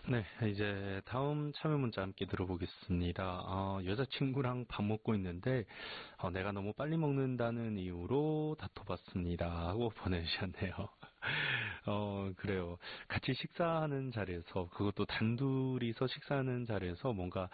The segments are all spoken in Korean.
네, 이제 다음 참여 문자 함께 들어보겠습니다. 여자친구랑 밥 먹고 있는데 내가 너무 빨리 먹는다는 이유로 다퉈봤습니다. 하고 보내주셨네요. 그래요. 같이 식사하는 자리에서, 그것도 단둘이서 식사하는 자리에서 뭔가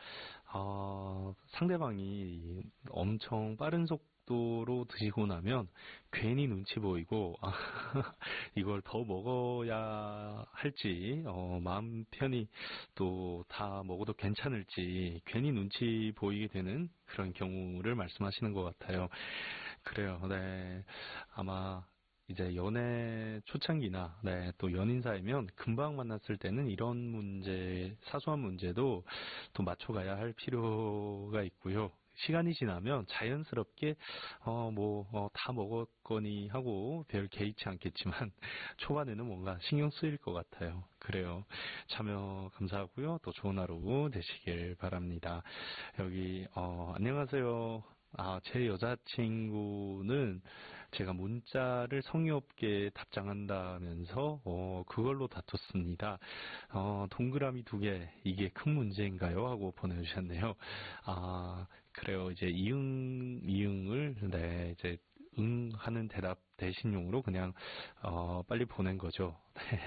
상대방이 엄청 빠른 속도로 드시고 나면 괜히 눈치 보이고 이걸 더 먹어야 할지 마음 편히 또 다 먹어도 괜찮을지 괜히 눈치 보이게 되는 그런 경우를 말씀하시는 것 같아요. 그래요. 네. 아마 이제 연애 초창기나 또 연인 사이면 금방 만났을 때는 이런 문제, 사소한 문제도 또 맞춰가야 할 필요가 있고요. 시간이 지나면 자연스럽게 다 먹었거니 하고 별 개의치 않겠지만 초반에는 뭔가 신경 쓰일 것 같아요. 그래요. 참여 감사하고요. 또 좋은 하루 되시길 바랍니다. 여기 안녕하세요. 제 여자친구는 제가 문자를 성의 없게 답장한다면서 그걸로 다퉜습니다. 동그라미 2개 이게 큰 문제인가요? 하고 보내주셨네요. 그래요. 이제 이응을 이제 응하는 대답 대신용으로 그냥 빨리 보낸 거죠.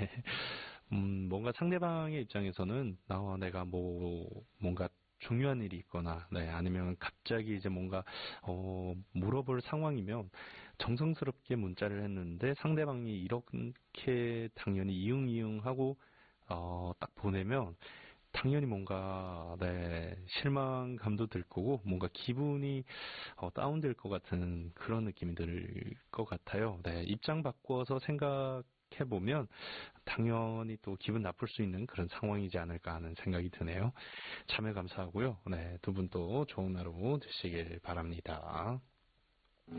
뭔가 상대방의 입장에서는 내가 뭔가 중요한 일이 있거나, 아니면 갑자기 이제 뭔가, 물어볼 상황이면 정성스럽게 문자를 했는데 상대방이 이렇게 당연히 이응이응하고, 딱 보내면 당연히 뭔가, 실망감도 들 거고, 뭔가 기분이, 다운될 것 같은 그런 느낌이 들 것 같아요. 입장 바꿔서 해보면 당연히 또 기분 나쁠 수 있는 그런 상황이지 않을까 하는 생각이 드네요. 참여 감사하고요. 두 분 또 좋은 하루 되시길 바랍니다.